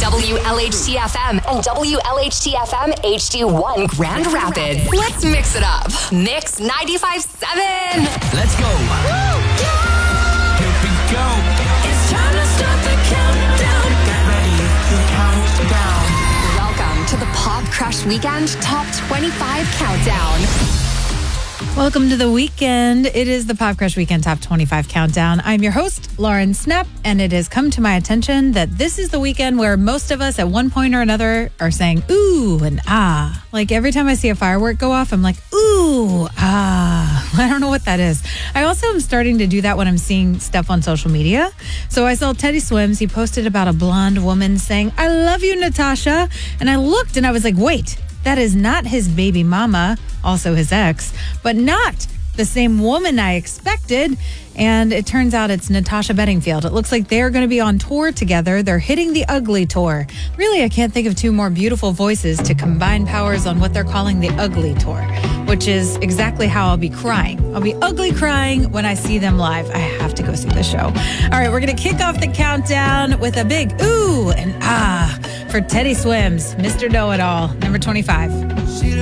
WLHT-FM and WLHT-FM HD1 Grand Rapids. Let's mix it up. Mix 95.7. Let's go. Woo! Here we go. It's time to start the countdown. Get ready to count down. Welcome to the Pop Crush Weekend Top 25 Countdown. Welcome to the weekend. It is the Pop Crush Weekend Top 25 Countdown. I'm your host, Lauren Snap, and it has come to my attention that this is the weekend where most of us at one point or another are saying ooh and ah. Like every time I see a firework go off, I'm like, ooh, ah. I don't know what that is. I also am starting to do that when I'm seeing stuff on social media. So I saw Teddy Swims. He posted about a blonde woman saying, I love you, Natasha. And I looked and I was like, wait. That is not his baby mama, also his ex, but not the same woman I expected. And it turns out it's Natasha Bedingfield. It looks like they're going to be on tour together. They're hitting the Ugly Tour. Really, I can't think of two more beautiful voices to combine powers on what they're calling the Ugly Tour, which is exactly how I'll be crying. I'll be ugly crying when I see them live. I have to go see the show. All right, we're going to kick off the countdown with a big ooh and ah for Teddy Swims, Mr. Know-It-All, number 25.